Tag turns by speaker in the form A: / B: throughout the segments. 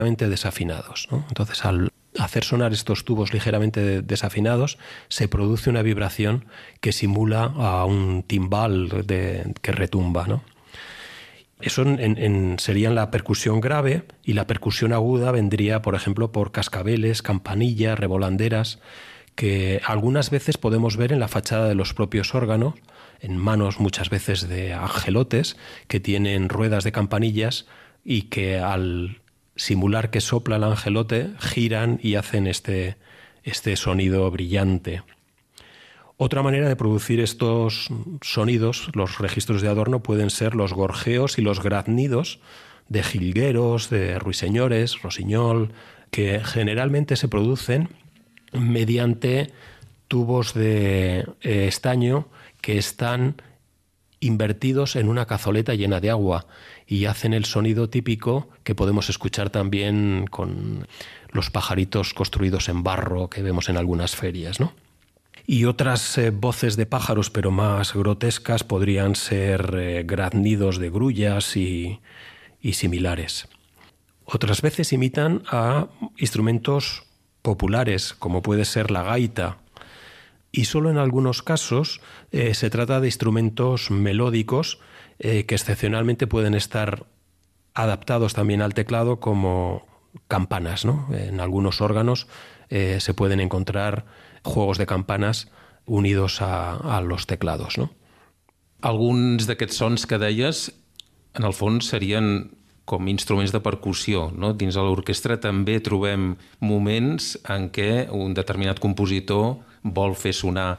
A: desafinados, ¿no? Entonces, al hacer sonar estos tubos ligeramente desafinados, se produce una vibración que simula a un timbal que retumba, ¿no? Eso sería en la percusión grave, y la percusión aguda vendría, por ejemplo, por cascabeles, campanillas, revolanderas, que algunas veces podemos ver en la fachada de los propios órganos, en manos muchas veces de angelotes que tienen ruedas de campanillas y que al simular que sopla el angelote giran y hacen este sonido brillante. Otra manera de producir estos sonidos, los registros de adorno, pueden ser los gorjeos y los graznidos de jilgueros, de ruiseñores, rossinyol, que generalmente se producen mediante tubos de estaño que están invertidos en una cazoleta llena de agua y hacen el sonido típico que podemos escuchar también con los pajaritos construidos en barro que vemos en algunas ferias, ¿no? Y otras voces de pájaros, pero más grotescas, podrían ser graznidos de grullas y similares. Otras veces imitan a instrumentos populares, como puede ser la gaita, y solo en algunos casos se trata de instrumentos melódicos que excepcionalmente pueden estar adaptados también al teclado como campanas, ¿no? En algunos órganos se pueden encontrar juegos de campanas unidos a los teclados, ¿no?
B: Alguns d'aquests sons que deies, en el fons, serien com instruments de percussió, no? Dins de l'orquestra també trobem moments en què un determinat compositor vol fer sonar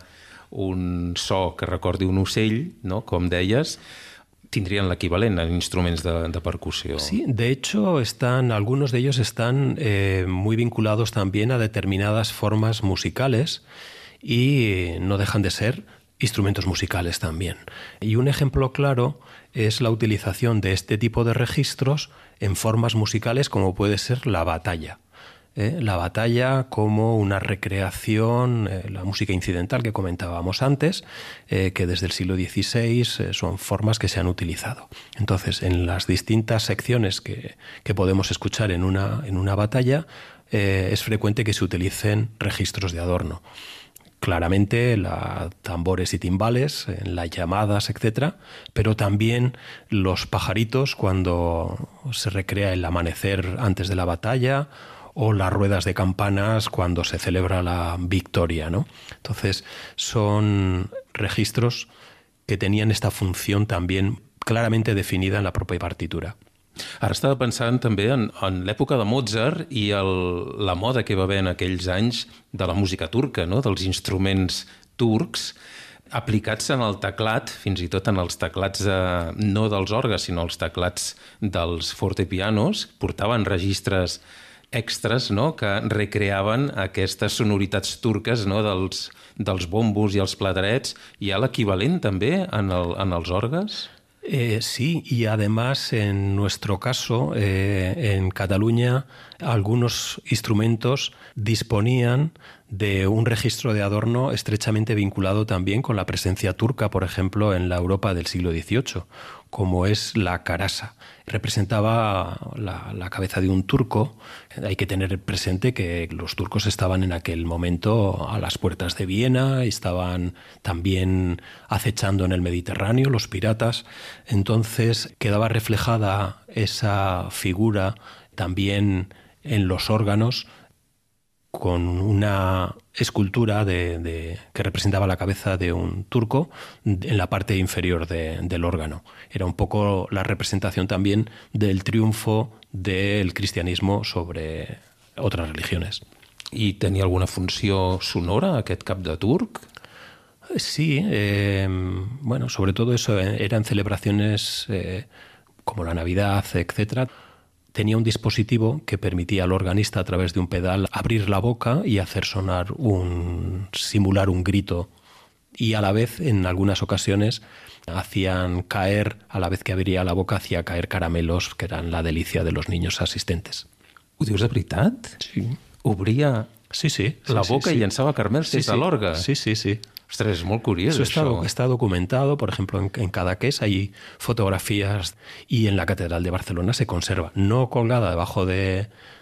B: un so que recordi un ocell, no? Com deies, tindrien l'equivalent en instruments de percusión.
A: Sí, de hecho, algunos de ellos están muy vinculados también a determinadas formas musicales y no dejan de ser instrumentos musicales también. Y un ejemplo claro es la utilización de este tipo de registros en formas musicales como puede ser la batalla. La batalla como una recreación, la música incidental que comentábamos antes, que desde el siglo XVI son formas que se han utilizado. Entonces, en las distintas secciones que podemos escuchar en una batalla, es frecuente que se utilicen registros de adorno. Claramente tambores y timbales, en las llamadas, etc., pero también los pajaritos cuando se recrea el amanecer antes de la batalla, o las ruedas de campanas cuando se celebra la victoria, ¿no? Entonces, son registros que tenían esta función también claramente definida en la propia partitura.
B: Ara estava pensant també en l'època de Mozart i la moda que va haver en aquells anys de la música turca, no? Dels instruments turcs aplicats en el teclat, fins i tot en els teclats no dels orgues, sinó els teclats dels fortepianos, portaven registres extras, no? Que recreaven aquestes sonoritats turques, no? dels bombos i els platerets. Hi ha l'equivalent també en els orgues?
A: Sí, y además en nuestro caso, en Cataluña, algunos instrumentos disponían de un registro de adorno estrechamente vinculado también con la presencia turca, por ejemplo, en la Europa del siglo XVIII, como es la carasa. Representaba la cabeza de un turco. Hay que tener presente que los turcos estaban en aquel momento a las puertas de Viena y estaban también acechando en el Mediterráneo, los piratas. Entonces quedaba reflejada esa figura también en los órganos con una escultura que representaba la cabeza de un turco en la parte inferior del órgano. Era un poco la representación también del triunfo del cristianismo sobre otras religiones.
B: I tenia alguna funció sonora aquest cap de turc?
A: Sí, bueno, sobre todo eso eran celebraciones como la Navidad, etcétera. Tenía un dispositivo que permitía al organista a través de un pedal abrir la boca y hacer sonar simular un grito, y a la vez en algunas ocasiones hacían caer, a la vez que abría la boca, hacía caer caramelos que eran la delicia de los niños asistentes.
B: Ho dius de veritat?
A: Sí.
B: Obria
A: sí,
B: la boca i llençava caramels des de l'orgue?
A: Sí.
B: Ostres, és molt curiós,
A: Eso está documentado, por ejemplo, en Cadaqués hay fotografías y en la Catedral de Barcelona se conserva, no colgada debajo de